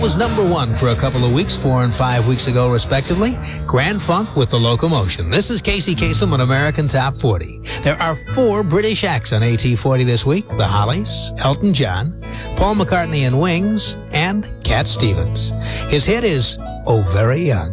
was number one for a couple of weeks, 4 and 5 weeks ago, respectively. Grand Funk with The Locomotion. This is Casey Kasem on American Top 40. There are 4 British acts on AT40 this week. The Hollies, Elton John, Paul McCartney and Wings, and Cat Stevens. His hit is Oh Very Young.